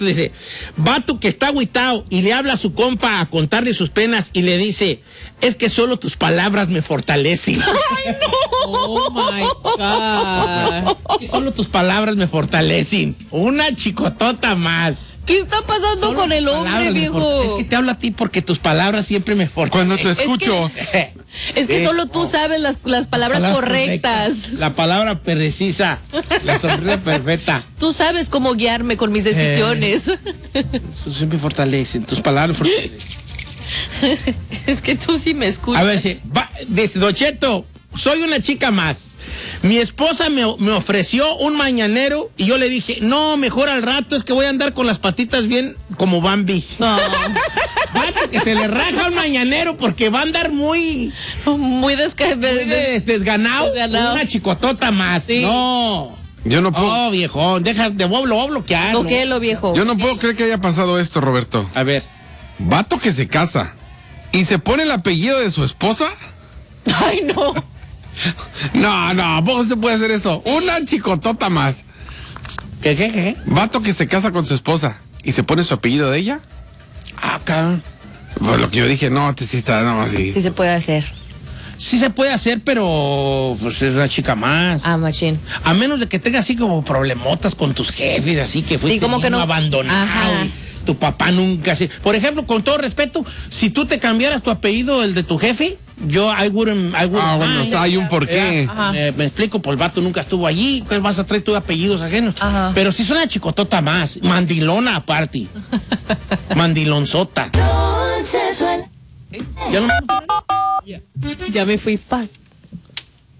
Vato dice, vato que está agüitado y le habla a su compa a contarle sus penas y le dice, es que solo tus palabras me fortalecen. ¡Ay, no! Oh, my God. Que solo tus palabras me fortalecen. Una chicotota más. ¿Qué está pasando Solo con el tus hombre, palabras me viejo? Es que te hablo a ti porque tus palabras siempre me Cuando te fortalecen. escucho. Es que solo tú sabes las palabras correctas. La palabra precisa. La sonrisa perfecta. Tú sabes cómo guiarme con mis decisiones. Siempre fortalecen. Tus palabras fortalecen. Es que tú sí me escuchas. A ver, dice Don Cheto, soy una chica más. Mi esposa me ofreció un mañanero y yo le dije, no, mejor al rato, es que voy a andar con las patitas bien como Bambi. No. Vato, que se le raja un mañanero porque va a andar muy desganado. Una chicotota más. Sí. No. Yo no puedo. Oh, viejón, lo voy a bloquear. Bloquéelo, viejo. Yo no puedo creer que haya pasado esto, Roberto. A ver. Vato que se casa y se pone el apellido de su esposa. Ay, no. No, ¿cómo se puede hacer eso? Una chicotota más. ¿Qué? Vato que se casa con su esposa y se pone su apellido de ella. Acá. Pues lo que yo dije, no, sí está, no, sí. Sí se puede hacer. Sí se puede hacer, pero pues es una chica más. Ah, machín. A menos de que tengas así como problemotas con tus jefes, así que fuiste Sí, como que niño no. abandonado. Ajá. Y tu papá nunca se... Por ejemplo, con todo respeto, si tú te cambiaras tu apellido, el de tu jefe, I wouldn't Bueno, mind. hay un porqué. Me explico, pues el vato nunca estuvo allí, pues vas a traer tus apellidos ajenos. Ajá. Pero si es una chicotota más, mandilona aparte. Mandilonzota. ¿Ya no? Ya me fui.